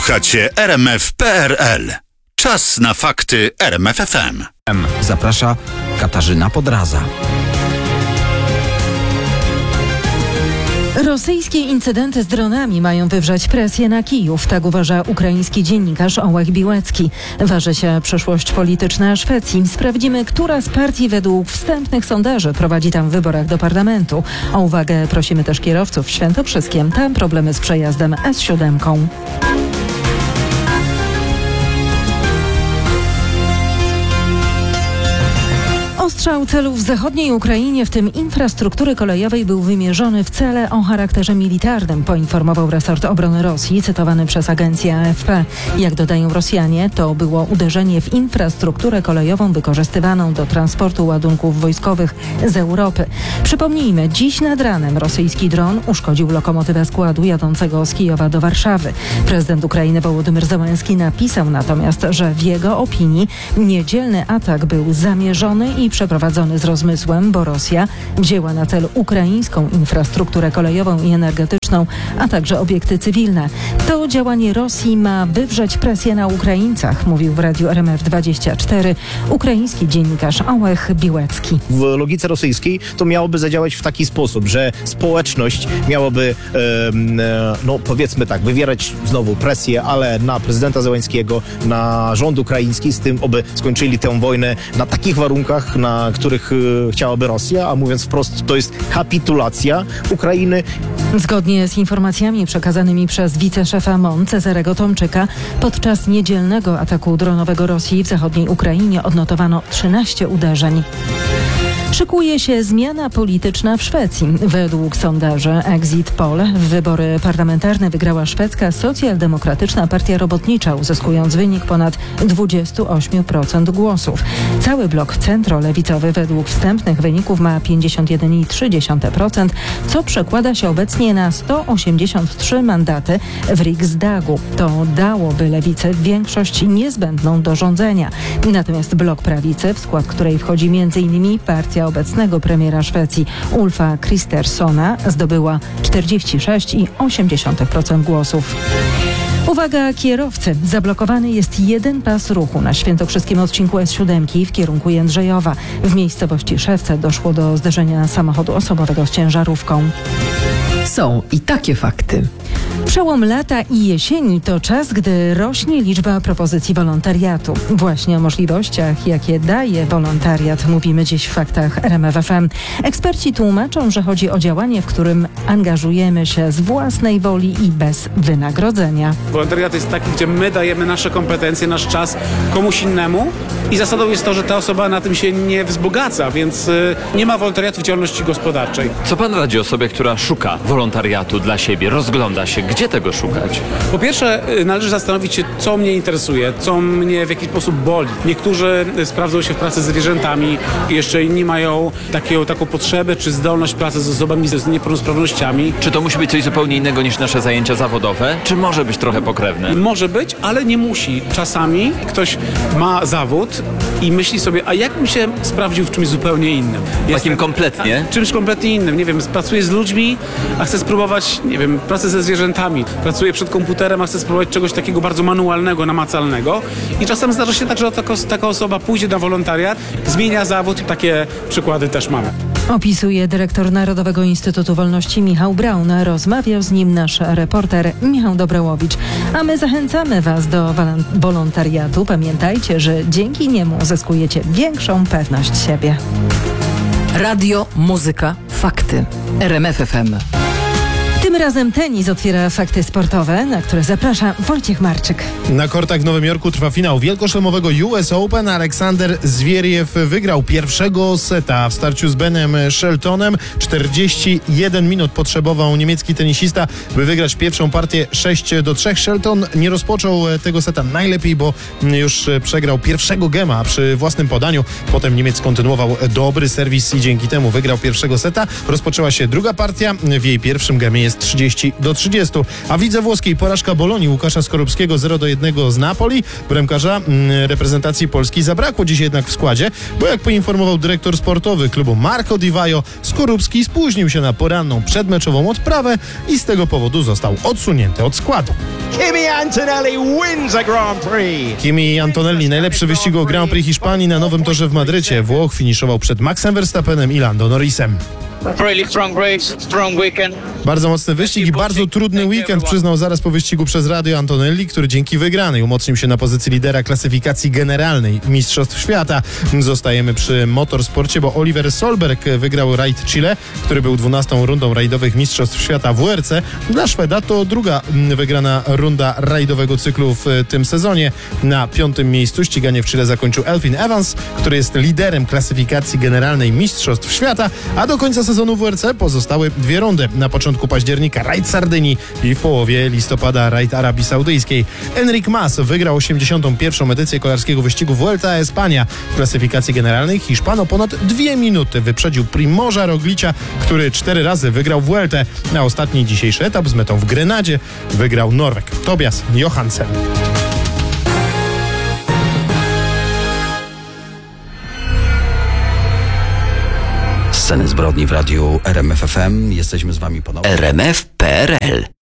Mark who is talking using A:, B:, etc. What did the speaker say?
A: Słuchacie RMF.pl. Czas na fakty RMF FM.
B: Zaprasza Katarzyna Podraza.
C: Rosyjskie incydenty z dronami mają wywrzeć presję na Kijów, tak uważa ukraiński dziennikarz Ołeh Biłecki. Waży się przyszłość polityczna Szwecji. Sprawdzimy, która z partii według wstępnych sondaży prowadzi tam w wyborach do parlamentu. O uwagę prosimy też kierowców w Świętokrzyskiem. Tam problemy z przejazdem S7. Ostrzał celów w zachodniej Ukrainie, w tym infrastruktury kolejowej, był wymierzony w cele o charakterze militarnym, poinformował resort obrony Rosji, cytowany przez agencję AFP. Jak dodają Rosjanie, to było uderzenie w infrastrukturę kolejową wykorzystywaną do transportu ładunków wojskowych z Europy. Przypomnijmy, dziś nad ranem rosyjski dron uszkodził lokomotywę składu jadącego z Kijowa do Warszawy. Prezydent Ukrainy Wołodymyr Zełenski napisał natomiast, że w jego opinii niedzielny atak był zamierzony i przeprowadzony z rozmysłem, bo Rosja wzięła na cel ukraińską infrastrukturę kolejową i energetyczną, a także obiekty cywilne. To działanie Rosji ma wywrzeć presję na Ukraińcach, mówił w radiu RMF24 ukraiński dziennikarz Ołeh Biłecki.
D: W logice rosyjskiej to miałoby zadziałać w taki sposób, że społeczność miałaby, powiedzmy tak, wywierać znowu presję, ale na prezydenta Zełenskiego, na rząd ukraiński, z tym, aby skończyli tę wojnę na takich warunkach, na których chciałaby Rosja, a mówiąc wprost, to jest kapitulacja Ukrainy.
C: Zgodnie z informacjami przekazanymi przez wiceszefa MON Cezarego Tomczyka, podczas niedzielnego ataku dronowego Rosji w zachodniej Ukrainie odnotowano 13 uderzeń. Szykuje się zmiana polityczna w Szwecji. Według sondaży Exit Poll wybory parlamentarne wygrała szwedzka socjaldemokratyczna partia robotnicza, uzyskując wynik ponad 28% głosów. Cały blok centrolewicowy według wstępnych wyników ma 51,3%, co przekłada się obecnie na 183 mandaty w Riksdagu. To dałoby lewicy większość niezbędną do rządzenia. Natomiast blok prawicy, w skład której wchodzi m.in. partia obecnego premiera Szwecji Ulfa Kristerssona, zdobyła 46,8% głosów. Uwaga kierowcy! Zablokowany jest jeden pas ruchu na świętokrzyskim odcinku S7 w kierunku Jędrzejowa. W miejscowości Szewce doszło do zderzenia samochodu osobowego z ciężarówką.
E: Są i takie fakty.
C: Przełom lata i jesieni to czas, gdy rośnie liczba propozycji wolontariatu. Właśnie o możliwościach, jakie daje wolontariat, mówimy dziś w faktach RMF FM. Eksperci tłumaczą, że chodzi o działanie, w którym angażujemy się z własnej woli i bez wynagrodzenia.
F: Wolontariat jest taki, gdzie my dajemy nasze kompetencje, nasz czas komuś innemu i zasadą jest to, że ta osoba na tym się nie wzbogaca, więc nie ma wolontariatu w działalności gospodarczej.
G: Co pan radzi osobie, która szuka wolontariatu dla siebie, rozgląda się, gdzie tego szukać?
F: Po pierwsze, należy zastanowić się, co mnie interesuje, co mnie w jakiś sposób boli. Niektórzy sprawdzą się w pracy z zwierzętami, jeszcze inni mają taką potrzebę czy zdolność pracy z osobami z niepełnosprawnościami.
G: Czy to musi być coś zupełnie innego niż nasze zajęcia zawodowe? Czy może być trochę pokrewne?
F: Może być, ale nie musi. Czasami ktoś ma zawód i myśli sobie, a jak bym się sprawdził w czymś zupełnie innym?
G: Takim kompletnie?
F: Czymś kompletnie innym. Nie wiem, pracuję z ludźmi, a chcę spróbować, nie wiem, pracę ze zwierzętami. Pracuję przed komputerem, a chcę spróbować czegoś takiego bardzo manualnego, namacalnego. I czasem zdarza się tak, że taka osoba pójdzie na wolontariat, zmienia zawód. Takie przykłady też mamy.
C: Opisuje dyrektor Narodowego Instytutu Wolności Michał Braun. Rozmawiał z nim nasz reporter Michał Dobrołowicz. A my zachęcamy Was do wolontariatu. Pamiętajcie, że dzięki niemu uzyskujecie większą pewność siebie.
E: Radio, muzyka, fakty. RMF FM.
C: Tym razem tenis otwiera fakty sportowe, na które zaprasza Wojciech Marczyk.
H: Na kortach w Nowym Jorku trwa finał wielkoszlemowego US Open. Aleksander Zwieriew wygrał pierwszego seta w starciu z Benem Sheltonem. 41 minut potrzebował niemiecki tenisista, by wygrać pierwszą partię 6-3. Shelton nie rozpoczął tego seta najlepiej, bo już przegrał pierwszego gema przy własnym podaniu. Potem Niemiec kontynuował dobry serwis i dzięki temu wygrał pierwszego seta. Rozpoczęła się druga partia. W jej pierwszym gemie jest wynik 30-30. A w lidze włoskiej porażka Bolonii Łukasza Skorupskiego 0-1 z Napoli. Bramkarza reprezentacji Polski zabrakło dziś jednak w składzie, bo jak poinformował dyrektor sportowy klubu Marco Di Vaio, Skorupski spóźnił się na poranną przedmeczową odprawę i z tego powodu został odsunięty od składu. Kimi Antonelli, najlepszy wyścigu Grand Prix Hiszpanii na nowym torze w Madrycie. Włoch finiszował przed Maxem Verstappenem i Lando Norrisem. Bardzo mocny wyścig i bardzo trudny weekend, przyznał zaraz po wyścigu przez radio Antonelli, który dzięki wygranej umocnił się na pozycji lidera klasyfikacji generalnej Mistrzostw Świata. Zostajemy przy motorsporcie, bo Oliver Solberg wygrał rajd Chile, który był 12. rundą rajdowych Mistrzostw Świata w WRC. Dla Szweda to druga wygrana runda rajdowego cyklu w tym sezonie. Na 5. miejscu ściganie w Chile zakończył Elfyn Evans, który jest liderem klasyfikacji generalnej Mistrzostw Świata, a do końca sezonu WRC pozostały 2 rundy. Na początku października rajd Sardynii i w połowie listopada rajd Arabii Saudyjskiej. Enric Mas wygrał 81. edycję kolarskiego wyścigu Vuelta a España. W klasyfikacji generalnej Hiszpan o ponad 2 minuty wyprzedził Primoża Roglicia, który 4 razy wygrał Vueltę. Na ostatni dzisiejszy etap z metą w Grenadzie wygrał Norweg Tobias Johansen.
B: Sceny zbrodni w radiu RMF FM. Jesteśmy z wami ponownie.
I: RMF.pl